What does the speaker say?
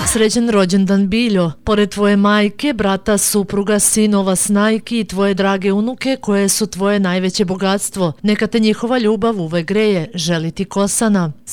Srećan rođendan, Biljo. Pored tvoje majke, brata, supruga, sinova, snajki i tvoje drage unuke koje su tvoje najveće bogatstvo. Neka te njihova ljubav uvek greje. Želi ti Kosana.